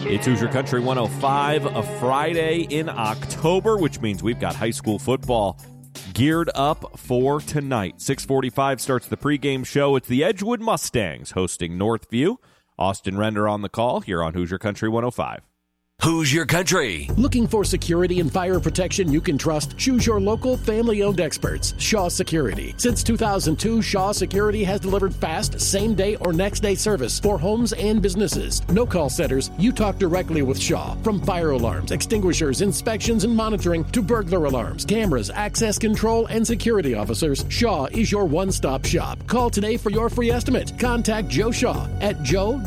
It's Hoosier Country 105, a Friday in October, which means we've got high school football geared up for tonight. 6:45 starts the pregame show. It's the Edgewood Mustangs hosting Northview. Austin Render on the call here on Hoosier Country 105. Hoosier Country. Looking for security and fire protection you can trust? Choose your local family-owned experts, Shaw Security. Since 2002, Shaw Security has delivered fast, same-day or next-day service for homes and businesses. No call centers. You talk directly with Shaw. From fire alarms, extinguishers, inspections, and monitoring to burglar alarms, cameras, access control, and security officers, Shaw is your one-stop shop. Call today for your free estimate. Contact Joe Shaw at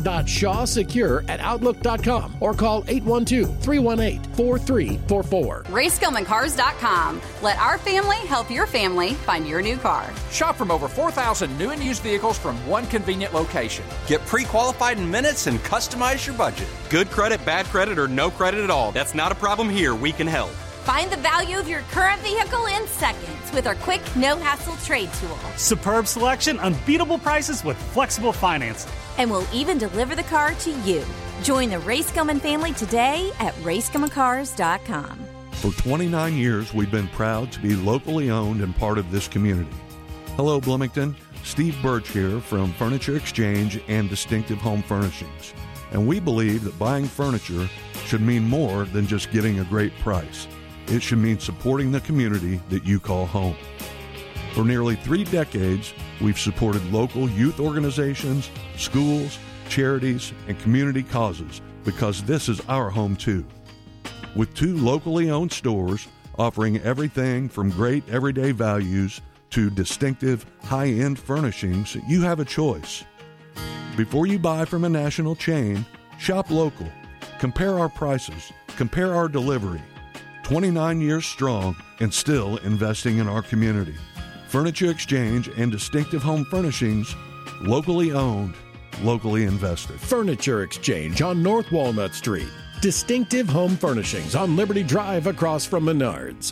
joe.shawsecure@outlook.com or call 812-318-4344. RaySkillmanCars.com. Let our family help your family find your new car. Shop from over 4,000 new and used vehicles from one convenient location. Get pre-qualified in minutes and customize your budget. Good credit, bad credit, or no credit at all. That's not a problem here. We can help. Find the value of your current vehicle in seconds with our quick, no-hassle trade tool. Superb selection, unbeatable prices with flexible financing. And we'll even deliver the car to you. Join the Ray Skillman family today at RaySkillmanCars.com. For 29 years, we've been proud to be locally owned and part of this community. Hello, Bloomington. Steve Birch here from Furniture Exchange and Distinctive Home Furnishings. And we believe that buying furniture should mean more than just getting a great price. It should mean supporting the community that you call home. For nearly 3 decades, we've supported local youth organizations, schools, charities, and community causes because this is our home too. With 2 locally owned stores offering everything from great everyday values to distinctive high-end furnishings, you have a choice. Before you buy from a national chain, shop local. Compare our prices. Compare our delivery. 29 years strong and still investing in our community. Furniture Exchange and Distinctive Home Furnishings, locally owned, locally invested. Furniture Exchange on North Walnut Street. Distinctive Home Furnishings on Liberty Drive across from Menards.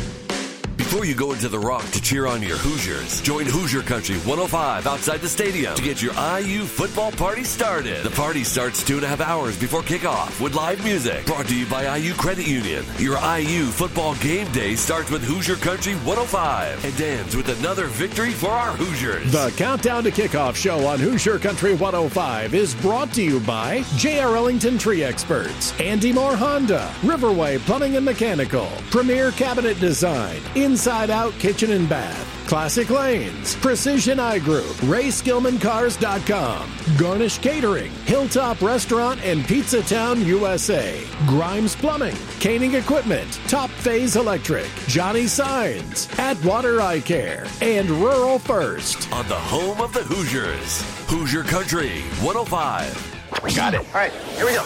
Before you go into the Rock to cheer on your Hoosiers, join Hoosier Country 105 outside the stadium to get your IU football party started. The party starts 2.5 hours before kickoff with live music. Brought to you by IU Credit Union. Your IU football game day starts with Hoosier Country 105 and ends with another victory for our Hoosiers. The Countdown to Kickoff show on Hoosier Country 105 is brought to you by J.R. Ellington Tree Experts, Andy Moore Honda, Riverway Plumbing and Mechanical, Premier Cabinet Design, Inside Out Kitchen and Bath, Classic Lanes, Precision Eye Group, RaySkillmanCars.com, Garnish Catering, Hilltop Restaurant and Pizza Town, USA, Grimes Plumbing, Caning Equipment, Top Phase Electric, Johnny Signs, Atwater Eye Care, and Rural First. On the home of the Hoosiers, Hoosier Country 105. Got it. All right, here we go.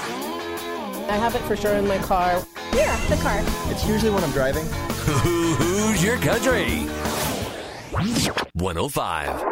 I have it for sure in my car. Yeah, the car. It's usually when I'm driving. Hoosier Country 105.